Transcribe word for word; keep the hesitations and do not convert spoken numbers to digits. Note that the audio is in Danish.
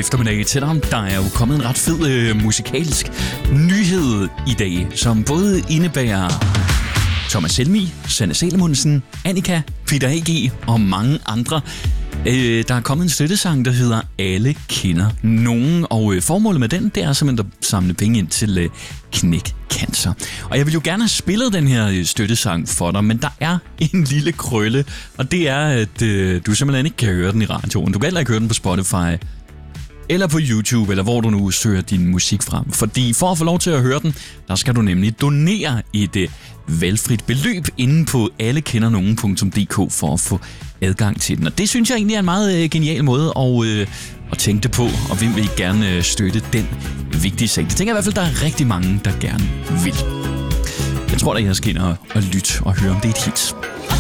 eftermiddag til dig. Der er jo kommet en ret fed øh, musikalsk nyhed i dag, som både indebærer Thomas Helmig, Sanne Salomonsen, Annika, Peter A G og mange andre. Øh, der er kommet en støttesang, der hedder Alle kender nogen, og øh, formålet med den, det er simpelthen at samle penge ind til øh, Knæk Cancer. Og jeg vil jo gerne have spillet den her øh, støttesang for dig, men der er en lille krølle, og det er, at øh, du simpelthen ikke kan høre den i radioen. Du kan heller ikke høre den på Spotify, eller på YouTube, eller hvor du nu søger din musik frem. Fordi for at få lov til at høre den, der skal du nemlig donere et øh, valgfrit beløb inde på allekendernogen punktum d k for at få adgang til den. Og det synes jeg egentlig er en meget øh, genial måde at, øh, at tænke det på, og hvem vil gerne øh, støtte den vigtige sag. Det tænker jeg i hvert fald, der er rigtig mange, der gerne vil. Jeg tror da, jeg skal ind og, og lytte og høre, om det er et hit.